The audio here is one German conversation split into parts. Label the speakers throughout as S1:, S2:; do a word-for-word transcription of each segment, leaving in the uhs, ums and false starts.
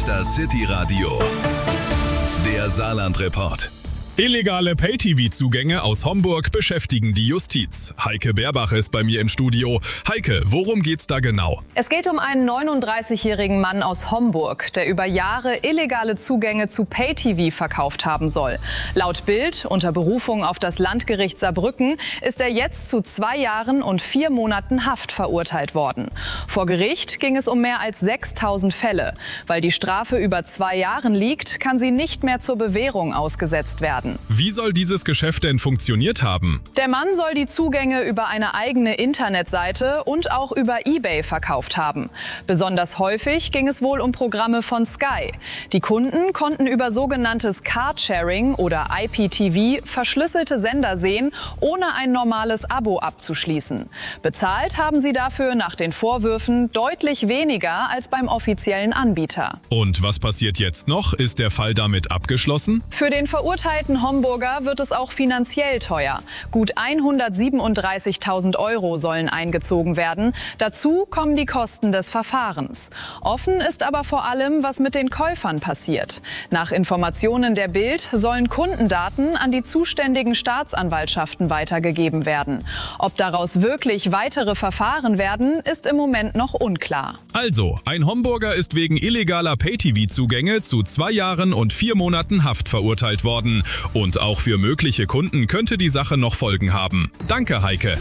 S1: ist das City Radio, der Saarland-Report.
S2: Illegale Pay-T V-Zugänge aus Homburg beschäftigen die Justiz. Heike Berbach ist bei mir im Studio. Heike, worum geht's da genau?
S3: Es geht um einen neununddreißigjährigen Mann aus Homburg, der über Jahre illegale Zugänge zu Pay-T V verkauft haben soll. Laut Bild, unter Berufung auf das Landgericht Saarbrücken, ist er jetzt zu zwei Jahren und vier Monaten Haft verurteilt worden. Vor Gericht ging es um mehr als sechstausend Fälle. Weil die Strafe über zwei Jahren liegt, kann sie nicht mehr zur Bewährung ausgesetzt werden.
S2: Wie soll dieses Geschäft denn funktioniert haben?
S3: Der Mann soll die Zugänge über eine eigene Internetseite und auch über eBay verkauft haben. Besonders häufig ging es wohl um Programme von Sky. Die Kunden konnten über sogenanntes Carsharing oder I P T V verschlüsselte Sender sehen, ohne ein normales Abo abzuschließen. Bezahlt haben sie dafür nach den Vorwürfen deutlich weniger als beim offiziellen Anbieter.
S2: Und was passiert jetzt noch? Ist der Fall damit abgeschlossen?
S3: Für den verurteilten Homburger wird es auch finanziell teuer. Gut hundertsiebenunddreißigtausend Euro sollen eingezogen werden. Dazu kommen die Kosten des Verfahrens. Offen ist aber vor allem, was mit den Käufern passiert. Nach Informationen der Bild sollen Kundendaten an die zuständigen Staatsanwaltschaften weitergegeben werden. Ob daraus wirklich weitere Verfahren werden, ist im Moment noch unklar.
S2: Also, ein Homburger ist wegen illegaler Pay-T V-Zugänge zu zwei Jahren und vier Monaten Haft verurteilt worden. Und auch für mögliche Kunden könnte die Sache noch Folgen haben. Danke, Heike.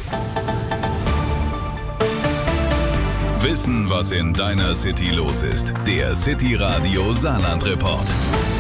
S1: Wissen, was in deiner City los ist. Der City Radio Saarland-Report.